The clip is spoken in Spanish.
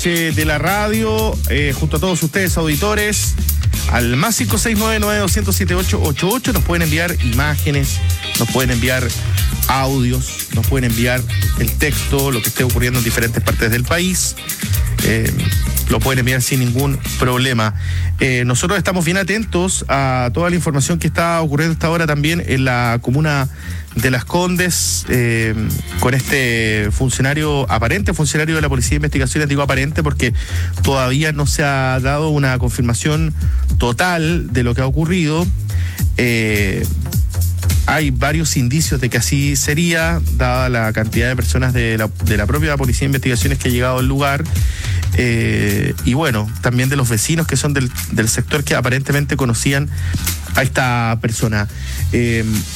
De la radio, junto a todos ustedes, auditores, al más 569-9207-888, nos pueden enviar imágenes, nos pueden enviar audios, nos pueden enviar el texto, lo que esté ocurriendo en diferentes partes del país. Lo pueden enviar sin ningún problema. Nosotros estamos bien atentos a toda la información que está ocurriendo hasta ahora también en la comuna de Las Condes, con este aparente funcionario de la Policía de Investigaciones. Digo aparente porque todavía no se ha dado una confirmación total de lo que ha ocurrido. Hay varios indicios de que así sería, dada la cantidad de personas de la propia Policía de Investigaciones que ha llegado al lugar, y bueno, también de los vecinos que son del sector que aparentemente conocían a esta persona.